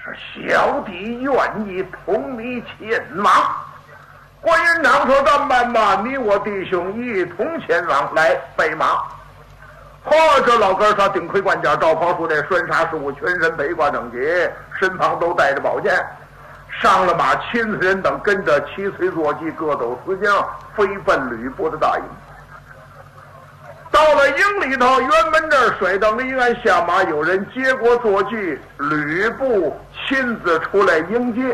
小弟愿意同你前往。关云长说：“这么办吧，你我弟兄一同前往，来备马。”这老哥他顶盔贯甲，罩袍束带，拴纱饰物，全身背挂整洁，身旁都带着宝剑。上了马，亲自人等跟着齐随坐骑，各斗私将，飞奔吕布的大营。到了营里头，辕门这儿甩灯一按下马，有人接过坐骑，吕布亲自出来迎接。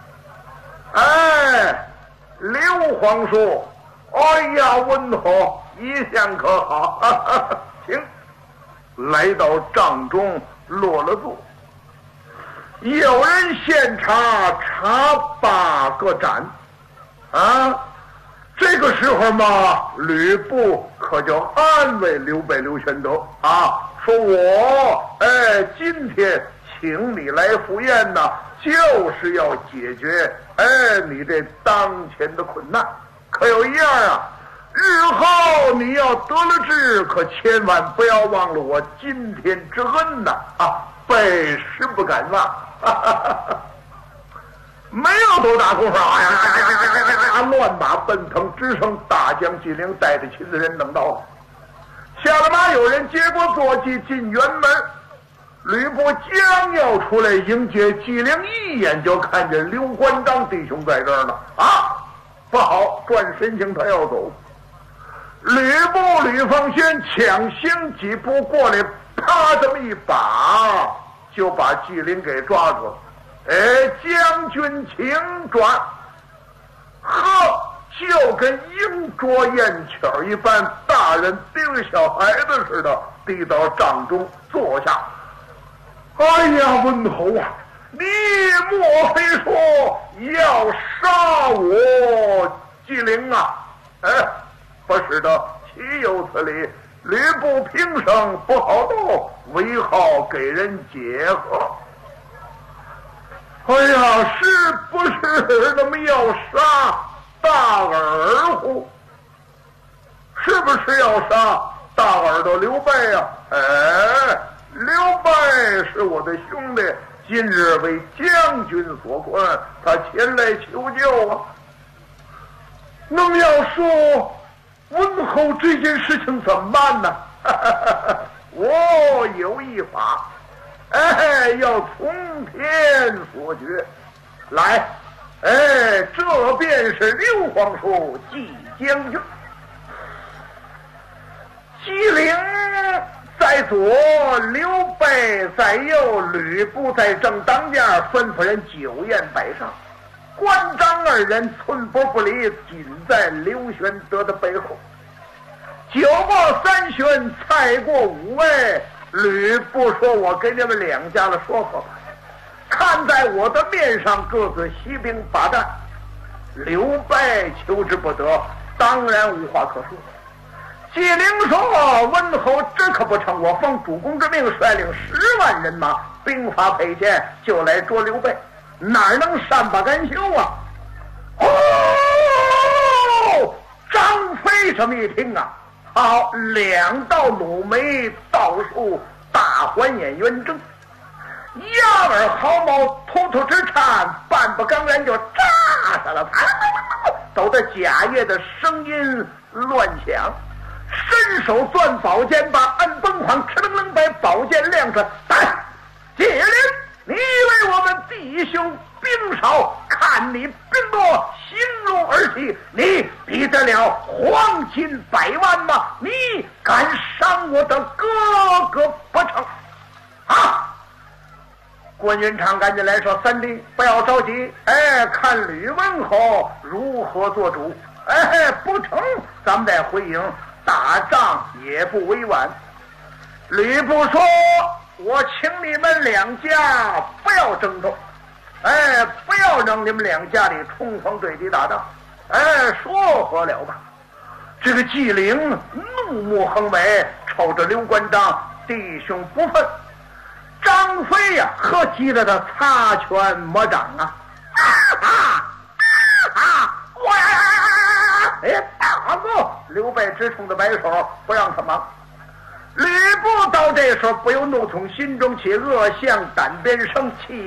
刘皇叔，哎呀，问候，一向可好？请。来到帐中落了座，有人献茶，茶8个盏。这个时候嘛，吕布可就安慰刘备刘玄德说我今天请你来赴宴呢，就是要解决你这当前的困难。可有一样日后你要得了志，可千万不要忘了我今天之恩呐！百时不敢忘。没有多大功夫，乱马奔腾，只剩大将纪灵带着亲自人等到了。下了马，有人接过坐骑进辕门。吕布将要出来迎接纪灵，一眼就看见刘关张弟兄在这儿呢。不好，转身形他要走。吕布吕奉先抢先几步过来，啪这么一把就把纪灵给抓住了。将军请转。就跟鹰啄燕雀一般，大人盯小孩子似的，递到帐中坐下。温侯啊，你莫非说要杀我纪灵啊？不是的，岂有此理！吕布平生不好斗，唯好给人解和。是不是那么要杀大耳乎？是不是要杀大耳朵刘备啊？刘备是我的兄弟，今日为将军所困，他前来求救啊。那么要说温侯这件事情怎么办呢？我有一法，要从天所决。来，这便是刘皇叔纪将军。纪灵在左，刘备在右，吕布在正当间，吩咐人酒宴摆上。关张二人寸步不离，紧在刘玄德的背后。酒过3巡，菜过5味，吕布说：“我给你们两家的说法吧，看在我的面上，各自息兵伐战。”刘备求之不得，当然无话可说。纪灵说：“温侯这可不成，我奉主公之命，率领10万人马，兵法配件，就来捉刘备，哪能善罢甘休啊？”张飞这么一听好，2道弩眉，倒数大环眼圆睁，压耳毫毛，突突直颤，半不刚然就炸下了，抖得甲叶的声音乱响。伸手攥宝剑，把按崩狂，哧楞楞把宝剑亮出来。纪灵，你为我们弟兄兵少，看你兵多，心如而起，你比得了黄金100万吗？你敢伤我的哥哥不成？关云长赶紧来说：“三弟，不要着急，看吕文侯如何做主。不成，咱们再回营打仗也不为晚。”吕布说：“我请你们两家不要争斗，不要让你们两家里冲锋对敌打仗，说和了吧。”这个纪灵怒目横眉，瞅着刘关张弟兄不忿。张飞呀，急得他擦拳摸掌大哥！刘备直冲着摆手，不让他忙。吕布到这时候不由怒从心中起，恶向胆边生气。